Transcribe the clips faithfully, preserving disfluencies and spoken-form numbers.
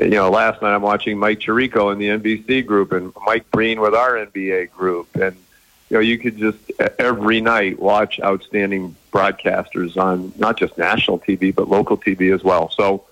you know, last night I'm watching Mike Tirico in the N B C group and Mike Breen with our N B A group. And, you know, you could just every night watch outstanding broadcasters on not just national T V, but local T V as well. So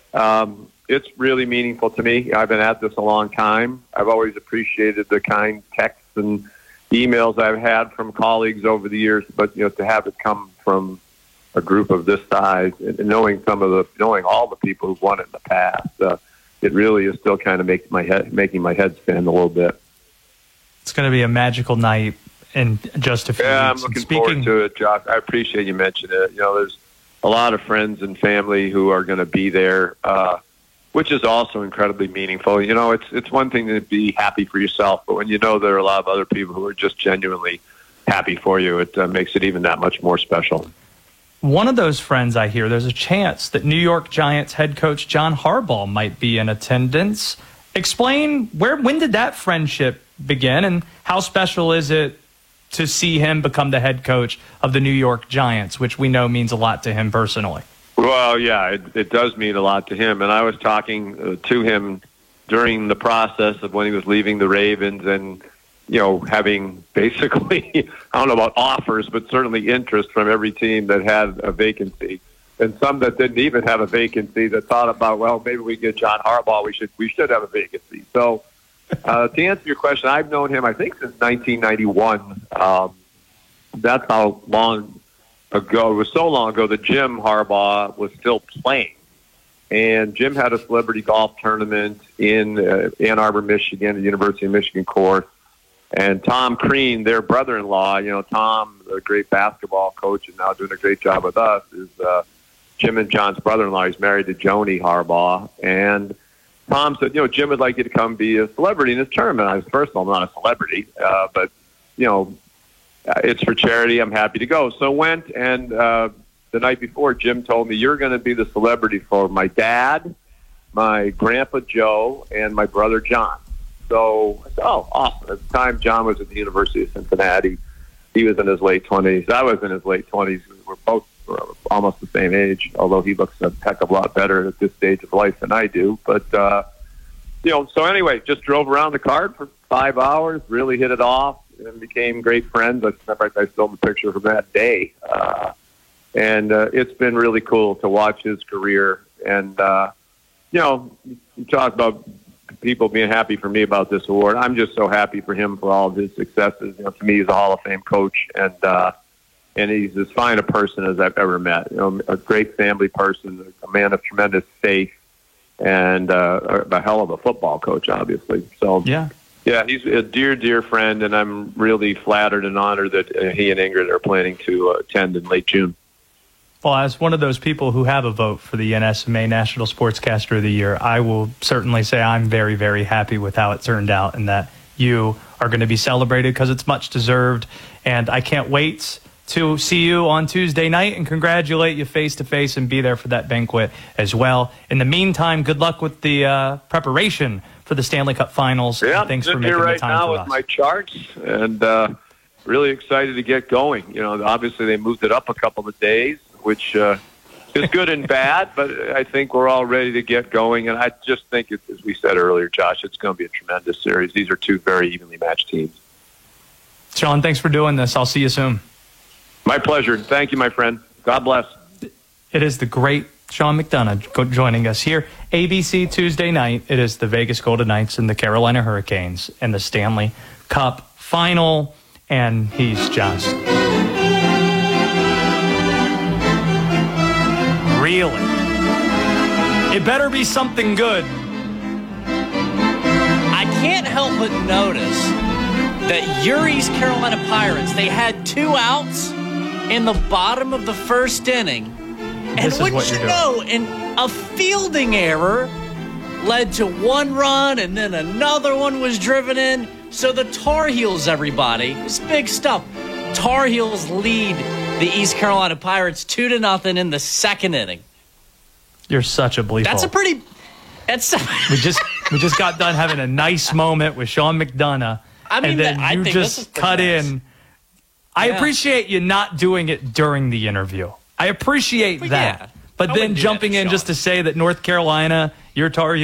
um, it's really meaningful to me. I've been at this a long time. I've always appreciated the kind texts and emails I've had from colleagues over the years, but, you know, to have it come from a group of this size and knowing some of the, knowing all the people who've won it in the past, uh, it really is still kind of making my head, making my head spin a little bit. It's going to be a magical night in just a few yeah, weeks. I'm looking Speaking... forward to it, Josh. I appreciate you mentioning it. You know, there's a lot of friends and family who are going to be there, uh, which is also incredibly meaningful. You know, it's it's one thing to be happy for yourself, but when you know there are a lot of other people who are just genuinely happy for you, it uh, makes it even that much more special. One of those friends I hear, there's a chance that New York Giants head coach John Harbaugh might be in attendance. Explain where, when did that friendship begin, and how special is it to see him become the head coach of the New York Giants, which we know means a lot to him personally? Well, yeah, it, it does mean a lot to him. And I was talking uh, to him during the process of when he was leaving the Ravens and, you know, having basically, I don't know about offers, but certainly interest from every team that had a vacancy. And some that didn't even have a vacancy that thought about, well, maybe we get John Harbaugh. We should we should have a vacancy. So uh, to answer your question, I've known him, I think, since nineteen ninety-one. Um, that's how long ago. It was so long ago that Jim Harbaugh was still playing. And Jim had a celebrity golf tournament in uh, Ann Arbor, Michigan, the University of Michigan course. And Tom Crean, their brother-in-law, you know, Tom, a great basketball coach and now doing a great job with us, is uh, Jim and John's brother-in-law. He's married to Joni Harbaugh. And Tom said, you know, Jim would like you to come be a celebrity in his tournament. I was, first of all, I'm not a celebrity, uh, but, you know, it's for charity. I'm happy to go. So went, and uh, the night before, Jim told me, you're going to be the celebrity for my dad, my grandpa Joe, and my brother John. So I said, oh, awesome. At the time, John was at the University of Cincinnati. He was in his late twenties. I was in his late twenties. We're both almost the same age, although he looks a heck of a lot better at this stage of life than I do. But, uh, you know, so anyway, just drove around the card for five hours, really hit it off, and became great friends. In fact, I still have a picture from that day. Uh, and uh, it's been really cool to watch his career. And, uh, you know, you talk about people being happy for me about this award. I'm just so happy for him for all of his successes. You know, to me, he's a Hall of Fame coach, and uh, and he's as fine a person as I've ever met. You know, a great family person, a man of tremendous faith, and uh, a hell of a football coach, obviously. So yeah, yeah, he's a dear, dear friend, and I'm really flattered and honored that uh, he and Ingrid are planning to uh, attend in late June. Well, as one of those people who have a vote for the N S M A National Sportscaster of the Year, I will certainly say I'm very, very happy with how it turned out and that you are going to be celebrated because it's much deserved. And I can't wait to see you on Tuesday night and congratulate you face-to-face and be there for that banquet as well. In the meantime, good luck with the uh, preparation for the Stanley Cup Finals. Yeah, and thanks for I'm making here right the time now for with us. my charts, and uh, really excited to get going. You know, obviously they moved it up a couple of days, which uh, is good and bad, but I think we're all ready to get going. And I just think, it, as we said earlier, Josh, it's going to be a tremendous series. These are two very evenly matched teams. Sean, thanks for doing this. I'll see you soon. My pleasure. Thank you, my friend. God bless. It is the great Sean McDonough joining us here. A B C Tuesday night. It is the Vegas Golden Knights and the Carolina Hurricanes in the Stanley Cup Final. And he's just really. It better be something good. I can't help but notice that Yuri's Carolina Pirates, they had two outs in the bottom of the first inning. And This is wouldn't what you you're know, and a fielding error led to one run, and then another one was driven in. So the Tar Heels, everybody, it's big stuff. Tar Heels lead the East Carolina Pirates two to nothing in the second inning. You're such a bleep. That's a pretty. That's. we just we just got done having a nice moment with Sean McDonough. I mean, and then I you think just this is pretty cut nice. in. I Yeah. appreciate you not doing it during the interview. I appreciate But that. yeah, but I then wouldn't do that jumping to in Sean. just to say that North Carolina, your Tar